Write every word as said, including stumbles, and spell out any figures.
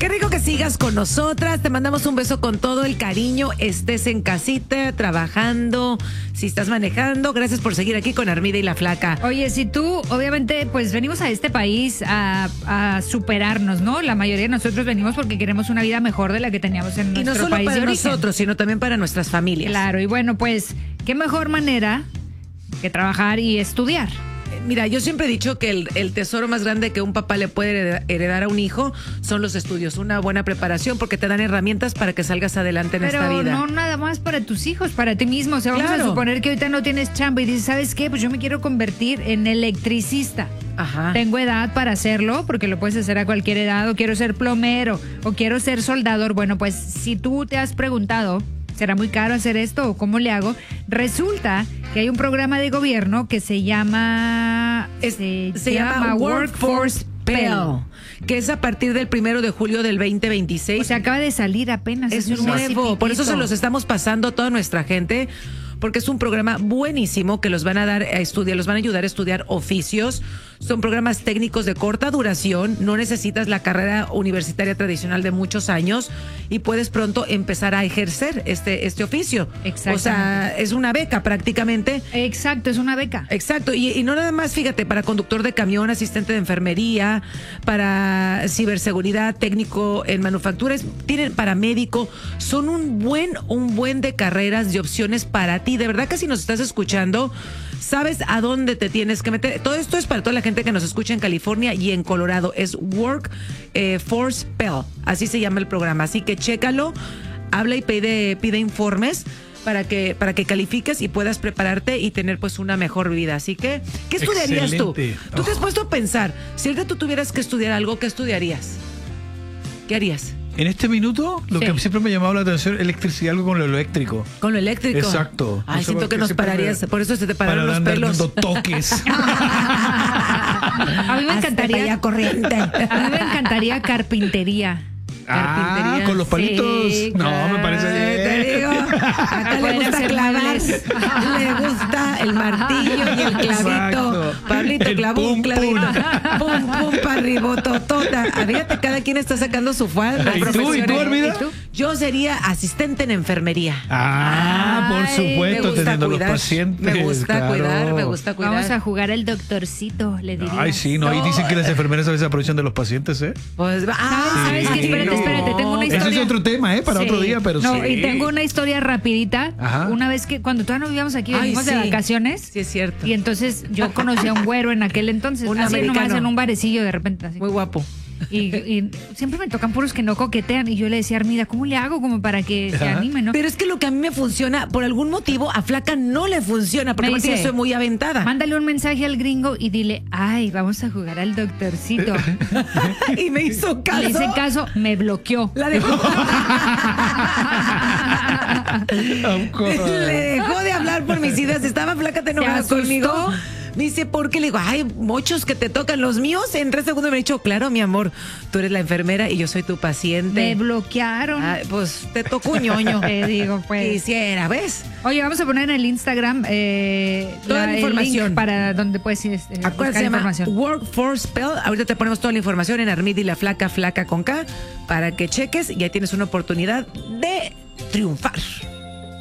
Qué rico que sigas con nosotras. Te mandamos un beso con todo el cariño. Estés en casita, trabajando, si estás manejando. Gracias por seguir aquí con Armida y la Flaca. Oye, si tú, obviamente, pues venimos a este país a, a superarnos, ¿no? La mayoría de nosotros venimos porque queremos una vida mejor de la que teníamos en Y no nuestro solo país para de origen. nosotros, sino también para nuestras familias. Claro, y bueno, pues, qué mejor manera que trabajar y estudiar. Mira, yo siempre he dicho que el, el tesoro más grande que un papá le puede heredar, heredar a un hijo son los estudios, una buena preparación, porque te dan herramientas para que salgas adelante en Pero esta vida. no nada más para tus hijos, para ti mismo. O sea, vamos Claro. a suponer que ahorita no tienes chamba y dices, ¿sabes qué? Pues yo me quiero convertir en electricista. Ajá. Tengo edad para hacerlo, porque lo puedes hacer a cualquier edad, o quiero ser plomero, o quiero ser soldador. Bueno, pues si tú te has preguntado, ¿será muy caro hacer esto o cómo le hago? Resulta que hay un programa de gobierno que se llama... Es- se, se llama Workforce Pell, que es a partir del primero de julio del veinte veintiséis. O sea, acaba de salir apenas. Es hace un mes y nuevo, por eso se piquito. los estamos pasando a toda nuestra gente, porque es un programa buenísimo que los van a dar a estudiar, los van a ayudar a estudiar oficios. Son programas técnicos de corta duración, no necesitas la carrera universitaria tradicional de muchos años y puedes pronto empezar a ejercer este, este oficio. Exactamente. O sea, es una beca prácticamente. Exacto, es una beca. Exacto, y, y no nada más, fíjate, para conductor de camión, asistente de enfermería, para ciberseguridad, técnico en manufacturas, tienen paramédico, son un buen, un buen de carreras, de opciones para ti. De verdad que si nos estás escuchando, sabes a dónde te tienes que meter. Todo esto es para toda la gente que nos escucha en California y en Colorado. Es Work eh, Force Pell, así se llama el programa. Así que chécalo, habla y pide, pide informes para que para que califiques y puedas prepararte y tener pues una mejor vida. Así que, ¿qué estudiarías Excelente. tú? Tú te has puesto a pensar, si ahorita tú tuvieras que estudiar algo, ¿qué estudiarías? ¿Qué harías? En este minuto, lo Sí. que siempre me ha llamado la atención, electricidad, algo con lo eléctrico. ¿Con lo eléctrico? Exacto. Ay, No sé siento por que qué nos siempre pararías, me- por eso se te pararon Para los andar pelos. dando toques. A mí me encantaría... corriente. A mí me encantaría carpintería. Ah, Carpintería. con los palitos. Sí, no, me parece Eh, te bien. digo, acá le Pueden gusta hacer clavar, muebles. le gusta el martillo y el clavito. Exacto. Pablito El clavó un pum, clavito. pum. Pum, pum, para ribototota. Fíjate, cada quien está sacando su falda. ¿Y tú, y tú, Armida? Yo sería asistente en enfermería. Ah, por Ay, supuesto, me gusta teniendo los cuidar, pacientes. me gusta claro. cuidar, me gusta cuidar. Vamos a jugar el doctorcito, le diría. Ay, sí, no, y dicen que las enfermeras a veces aprovechan de los pacientes, ¿eh? Pues, ah, ¿Sabes qué? Espérate, no. espérate, tengo una Ese historia. es otro tema, ¿eh? Para Sí. otro día, pero no, sí. y tengo una historia rapidita. Ajá. Una vez que cuando todavía no vivíamos aquí, Ay, venimos de sí. vacaciones. Sí, es cierto. Y entonces yo conocí a un güero en aquel entonces, Un así americano. nomás en un barecillo de repente. Así. Muy guapo. Y, y siempre me tocan puros que no coquetean. Y yo le decía, Armida, ¿cómo le hago como para que se Ajá. anime, no? Pero es que lo que a mí me funciona, por algún motivo, a Flaca no le funciona, porque Me aparte yo dice, soy muy aventada. Mándale un mensaje al gringo y dile, ay, vamos a jugar al doctorcito. Y me hizo caso. Le hice caso, me bloqueó. La dejó. Of course. Le dejó de hablar por mis ideas. Estaba Flaca te enojada asustó. conmigo. Me dice, ¿por qué? Le digo, ay, muchos que te tocan los míos. En tres segundos me ha dicho, claro, mi amor, tú eres la enfermera y yo soy tu paciente. Me bloquearon. Ay, pues te tocó un ñoño. Te digo, pues. Quisiera, ¿ves? Oye, vamos a poner en el Instagram eh, Toda la el información. link para donde puedes ir, este, Acuérdate, buscar se llama información. Workforce Pell. Ahorita te ponemos toda la información en Armida y la Flaca, Flaca con K, para que cheques y ahí tienes una oportunidad de triunfar.